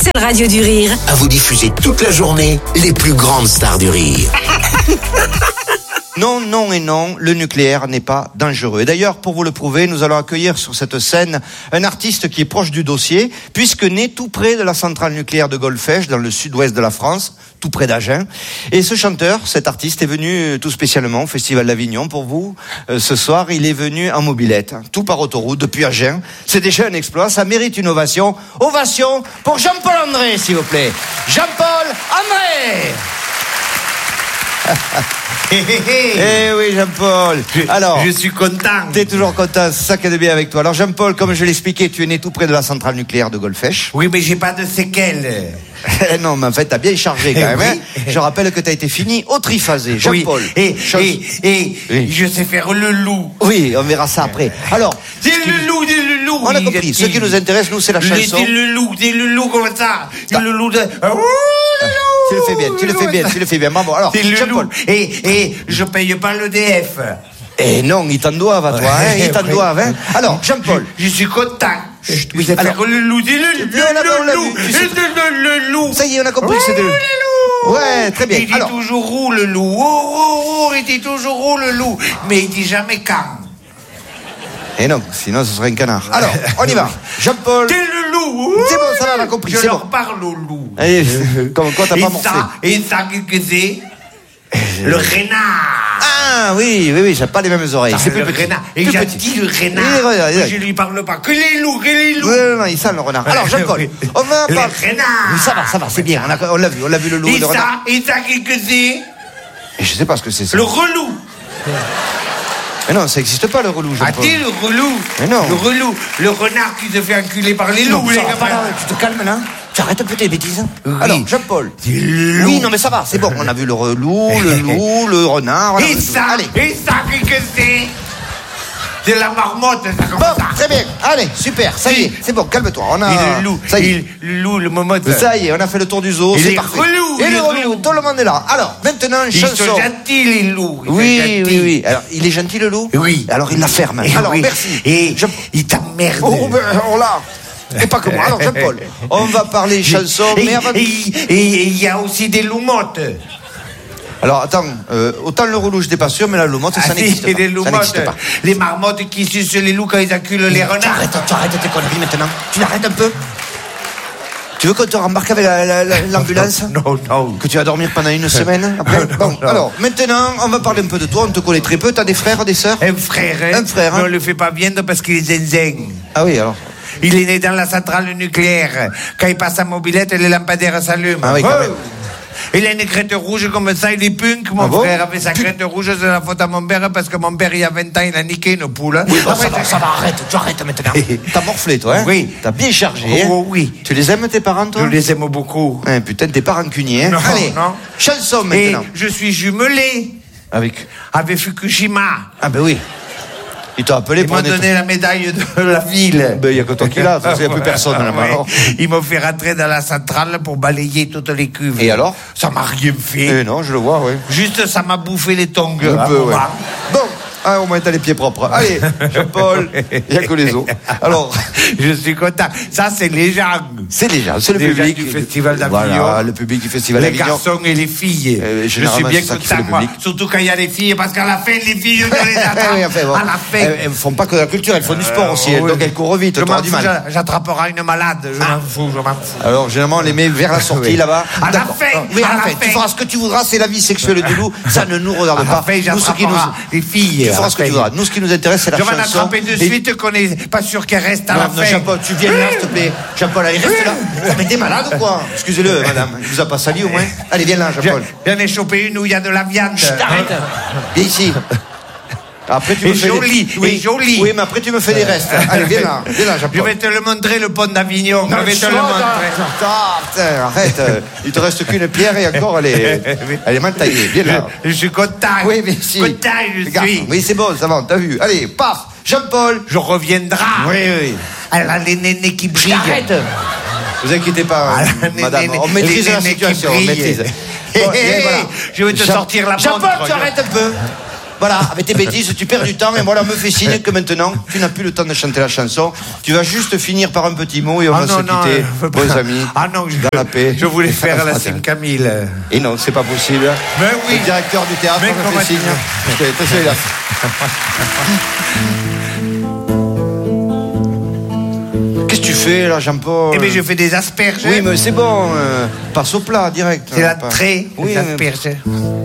seule radio du rire. À vous diffuser toute la journée les plus grandes stars du rire. Non, non et non, le nucléaire n'est pas dangereux. Et d'ailleurs, pour vous le prouver, nous allons accueillir sur cette scène un artiste qui est proche du dossier, puisque né tout près de la centrale nucléaire de Golfech, dans le sud-ouest de la France, tout près d'Agen. Et ce chanteur, cet artiste, est venu tout spécialement au Festival d'Avignon pour vous. Ce soir, il est venu en mobilette, tout par autoroute, depuis Agen. C'est déjà un exploit, ça mérite une ovation. Ovation pour Jean-Paul André, s'il vous plaît. Jean-Paul André. Eh oui, Jean-Paul. Alors, je suis content. T'es toujours content, c'est ça qui est de bien avec toi. Alors, Jean-Paul, comme je l'expliquais, tu es né tout près de la centrale nucléaire de Golfech. Oui, mais j'ai pas de séquelles. Non, mais en fait, t'as bien chargé quand même. Oui. Hein. Je rappelle que t'as été fini au triphasé. Jean-Paul. Oui. Et Oui. je sais faire le loup. Oui, on verra ça après. Alors, Dis le loup. on a compris. Ce qui nous intéresse, nous, c'est la chanson. Dis le loup comme ça. Dis le loup de... Tu le fais bien. Bravo. Alors, C'est le Jean-Paul. loup. Et je paye pas l'EDF. Eh non, ils t'en doivent à toi, hein. Ils t'en doivent, hein. Alors, Jean-Paul. Je suis content. Oui, alors, Alors, le loup, dis le loup. ça y est, on a compris. C'est de... Ouais, très bien. Il dit Alors, toujours où le loup. Il dit toujours où le loup. Mais il dit jamais quand. eh non, sinon ce serait un canard. Alors, on y va. Jean-Paul. Dis le loup. C'est bon, ça va, on a compris. Je C'est leur bon. parle au loup. Allez, comme quoi t'as pas morflé. Et ça, qu'est-ce que c'est? Le renard. Ah oui, j'ai pas les mêmes oreilles. C'est plus le petit. renard. Et Plus j'ai petit. dit le renard. Oui, Je lui parle pas. Que les loups. Non, il sent le renard. Alors, Jean-Paul, on va Le pas... renard. Oui, ça va, c'est bien. On l'a vu le loup, Et le renard. ça, qu'est-ce que c'est? Et je sais pas ce que c'est ça. Le relou. Mais non, ça existe pas le relou, Ah, Jean-Paul. dis le relou. Mais non. Le relou. Le renard qui se fait enculer par les Non, loups, ça les va pas, gamins. là, tu te calmes là. Tu arrêtes un peu tes bêtises. Oui. Alors, Jean-Paul. Dis le loup. Oui, non, mais ça va, c'est bon. On a vu le relou, le loup, le renard. on a Et vu tout. ça, Allez. qu'est-ce que c'est? C'est la marmotte, ça comme Bon, ça. très bien. Allez, super. Ça y est, c'est bon, calme-toi. On a. Et le loup. Ça y est. Le loup, le momotte. Ça y est, on a fait le tour du zoo, Il c'est est parfait. relou, Et il le est relou, relou. tout le monde est là. Alors, maintenant, Ils chanson. sont gentils, les loups. Ils sont gentils. Oui. Alors, il est gentil, le loup? Oui. Alors, il la ferme. Et Alors, oui. merci. Et Je- il t'emmerde. Oh, ben, on l'a. Et pas que moi. Alors, Jean-Paul, on va parler chanson, mais avant... Et il y a aussi des loumottes. Alors, attends, autant le relou, je n'étais pas sûr, mais la loumotte, ça n'existe pas. C'est des Ça loumottes. n'existe pas. Les marmottes qui sucent les loups quand ils acculent les renards. Tu arrêtes tes conneries maintenant. Tu l'arrêtes un peu. Tu veux qu'on te rembarque avec l'ambulance? Non. Que tu vas dormir pendant une semaine après? Bon, alors, maintenant, on va parler un peu de toi. On te connaît très peu. T'as des frères, des sœurs? Un frère, hein. Un frère, hein. Mais on le fait pas bien parce qu'il est zinzin. Ah oui, alors. Il est né dans la centrale nucléaire. Quand il passe sa mobilette, les lampadaires s'allument. Ah oui, quand même. Il a une crête rouge comme ça, il est punk. Mon Ah bon frère avait sa crête rouge, c'est la faute à mon père, parce que mon père, il y a 20 ans, il a niqué une poule. Oui, bon, ça va, arrête, tu arrêtes maintenant. T'as morflé, toi, hein? Oui. T'as bien chargé, hein? Oh, oui. Tu les aimes, tes parents, toi? Je les aime beaucoup. Hein, putain, t'es pas rancunier, hein? Non, Allez, non. chanson Et maintenant. je suis jumelé Avec... avec Fukushima. Ah ben oui. Ils t'ont appelé Ils pour m'ont donné la médaille de la ville. Ben, il y a que toi qui l'as, il n'y a plus personne là-bas. Ouais. alors. Ils m'ont fait rentrer dans la centrale pour balayer toutes les cuves. Et alors? Ça m'a rien fait. Eh non, je le vois, oui. Juste, ça m'a bouffé les tongs. Un à peu, un ouais. moment. Bon, ah, au moins t'as les pieds propres. Allez, Jean-Paul, il n'y a que les os. Alors, Je suis content. Ça, c'est les gens. c'est les gens, c'est le Les public. gens du Festival d'Avignon. Voilà, le public du Festival Les d'Avignon. garçons et les filles. Je généralement, suis bien c'est ça qui fait content, le moi. public. Surtout quand il y a les filles, parce qu'à la fin, les filles, on les attrape. Oui, enfin, bon. À la fin. Elles ne font pas que de la culture, elles font du sport aussi. oui. Donc elles courent vite, Je t'auras m'en du fous, mal. j'attraperai une malade. Je m'en fous. Alors, généralement, on les met vers la sortie, Oui. là-bas. À la D'accord. fin, Oui, à à la la fin. fin. Tu feras ce que tu voudras, c'est la vie sexuelle du loup. Ça ne nous regarde À la pas. fin, Nous, ce qui nous... j'attraperai les filles. Tu à feras la ce que tu fin. voudras. Nous, ce qui nous intéresse, c'est la Je vais chanson. l'attraper de Et- suite, qu'on n'est pas sûr qu'elle reste à Non, la non, fin. Jean-Paul, tu viens là, s'il te plaît. Jean-Paul, allez, reste là. Mais t'es malade ou quoi? Excusez-le, madame. Il vous a pas sali au moins? Allez, viens là, Jean-Paul. J'en ai chopé une où il y a de la viande. Arrête. Viens ici. Après, tu me Et fais joli, et joli. Oui, mais après, tu me fais des restes. Allez, viens là, Je Jean-Paul. vais te le montrer, le pont d'Avignon. Je vais te le montrer. Putain, arrête. Il te reste qu'une pierre et encore, elle est mal taillée. Viens là. Je suis content. Oui, mais si. Content, je Regarde. suis. Oui, c'est bon, ça va, t'as vu. Allez, paf. Jean-Paul. Je reviendrai. Oui. Elle a les nénés qui brillent. Arrête. Vous inquiétez pas, Ah, madame. les- On maîtrise les la nénés qui situation, on brillent. maîtrise. Hé, Bon, hé, et voilà. je vais te sortir la Jean-Paul, montre. tu arrêtes un peu. Voilà, avec tes bêtises, tu perds du temps, et voilà, me fait signe que maintenant, tu n'as plus le temps de chanter la chanson. Tu vas juste finir par un petit mot et on va se quitter, bons amis, dans la paix. Je voulais faire la Saint-Camille. Et non, c'est pas possible. Mais oui. Le directeur du théâtre me fait signe. Qu'est-ce que tu fais là, Jean-Paul? Eh bien, je fais des asperges. Oui, mais c'est bon. Passe au plat, direct. C'est la Pas- traite, Oui, des mais- asperges.